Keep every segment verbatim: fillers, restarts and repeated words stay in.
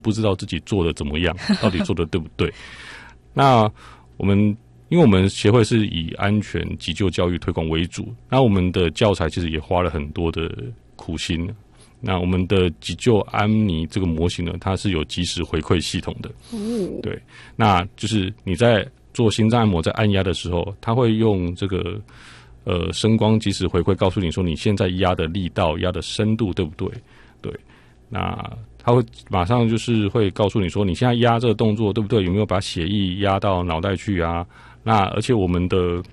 不知道自己做的怎么样，到底做的对不对。那我们因为我们协会是以安全急救教育推广为主，那我们的教材其实也花了很多的苦心。那我们的急救安妮这个模型呢，它是有即时回馈系统的。 哦， 对，那就是你在做心脏按摩在按压的时候，它会用这个呃声光即时回馈告诉你说你现在压的力道、压的深度对不对？对，那它会马上就是会告诉你说你现在压这个动作对不对？有没有把血液压到脑袋去啊？那而且我们的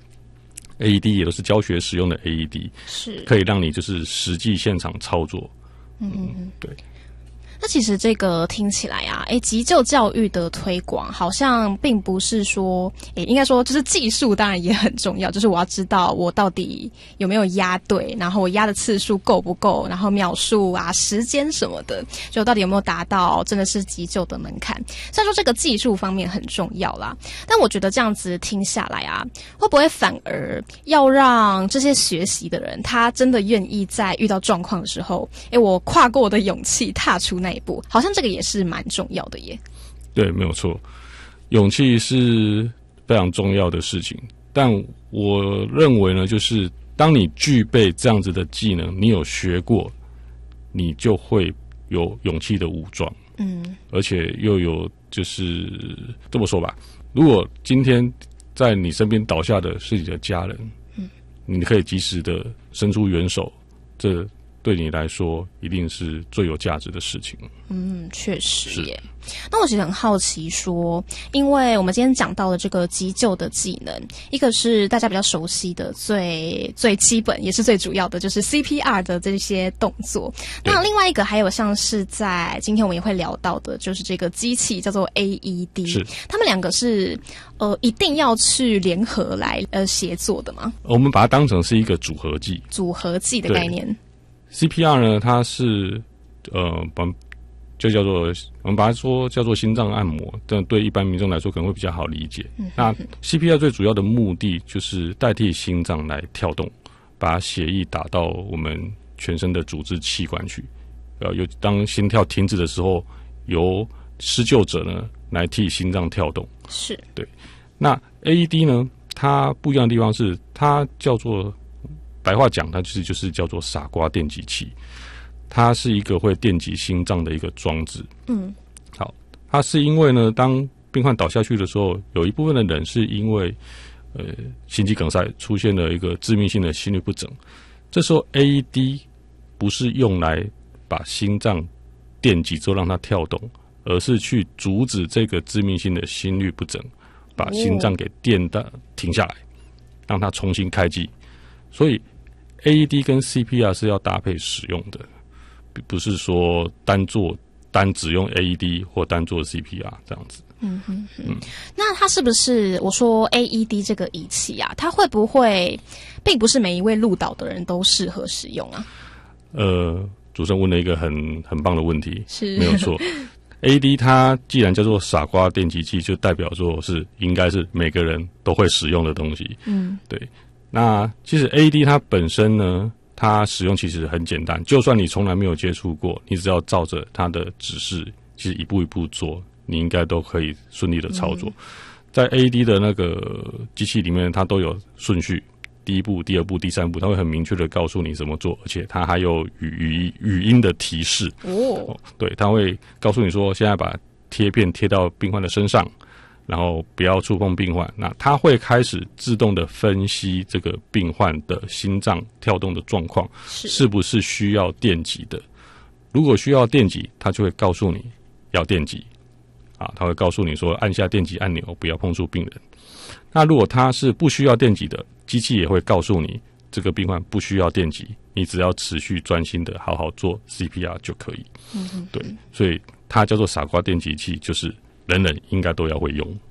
A E D 也都是教学使用的 A E D， 是可以让你就是实际现场操作。 嗯嗯嗯， 对。 那其实这个听起来啊，诶，急救教育的推广好像并不是说，诶，应该说就是技术当然也很重要，就是我要知道我到底有没有压对，然后我压的次数够不够，然后秒数啊、时间什么的，就到底有没有达到真的是急救的门槛。虽然说这个技术方面很重要啦，但我觉得这样子听下来啊，会不会反而要让这些学习的人，他真的愿意在遇到状况的时候，诶，我跨过我的勇气踏出那那一步，好像这个也是蛮重要的耶。 对，没有错，勇气是非常重要的事情。但我认为呢，就是当你具备这样子的技能，你有学过，你就会有勇气的武装。嗯，而且又有就是这么说吧，如果今天在你身边倒下的是你的家人，嗯，你可以及时的伸出援手，这对你来说一定是最有价值的事情。 嗯，确实耶。那我其实很好奇说，因为我们今天讲到的这个急救的技能，一个是大家比较熟悉的最最基本也是最主要的，就是 C P R 的这些动作。那另外一个还有像是在今天我们也会聊到的，就是这个机器叫做 A E D， 是他们两个是呃一定要去联合来呃协作的吗？ 我们把它当成是一个组合技， 组合技的概念。 C P R 呢，它是呃，就叫做我们把它说叫做心脏按摩，但对一般民众来说可能会比较好理解。嗯、那 C P R 最主要的目的就是代替心脏来跳动，把血液打到我们全身的组织器官去。呃，有当心跳停止的时候，由施救者呢来替心脏跳动。 是对。那 A E D 呢，它不一样的地方是，它叫做。白话讲，它就是就是叫做傻瓜电击器，它是一个会电击心脏的一个装置。嗯，好，它是因为呢，当病患倒下去的时候，有一部分的人是因为呃心肌梗塞出现了一个致命性的心律不整，这时候 A E D 不是用来把心脏电击之后让它跳动，而是去阻止这个致命性的心律不整，把心脏给电的停下来，让它重新开机。所以 A E D 跟 C P R 是要搭配使用的，不是说单做单只用 A E D 或单做 C P R 这样子。 嗯哼哼，嗯，那它是不是我说 A E D 这个仪器啊，它会不会并不是每一位路倒的人都适合使用啊？ 呃，主持人问了一个很很棒的问题， 是没有错。A E D 它既然叫做傻瓜电击器，就代表说是应该是每个人都会使用的东西。嗯，对。那其实 A E D 它本身呢，它使用其实很简单，就算你从来没有接触过，你只要照着它的指示，其实一步一步做，你应该都可以顺利的操作。嗯、在 A E D 的那个机器里面，它都有顺序，第一步、第二步、第三步，它会很明确的告诉你怎么做，而且它还有语语语音的提示。哦，对，它会告诉你说，现在把贴片贴到病患的身上。然后不要触碰病患，那它会开始自动的分析这个病患的心脏跳动的状况，是, 是不是需要电击的？如果需要电击，它就会告诉你要电击，啊，它会告诉你说按下电击按钮，不要碰触病人。那如果它是不需要电击的，机器也会告诉你这个病患不需要电击，你只要持续专心的好好做 C P R 就可以。嗯，对，所以它叫做傻瓜电击器，就是人人应该都要会用。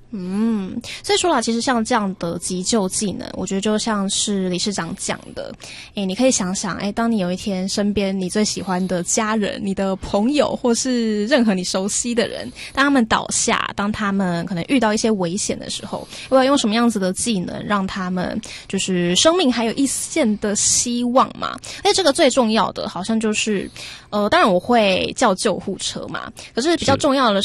嗯，所以说啦，其实像这样的急救技能，我觉得就像是理事长讲的，诶，你可以想想，诶，当你有一天身边你最喜欢的家人、你的朋友，或是任何你熟悉的人，当他们倒下，当他们可能遇到一些危险的时候，我要用什么样子的技能让他们就是生命还有一线的希望嘛？而且这个最重要的，好像就是，呃，当然我会叫救护车嘛，可是比较重要的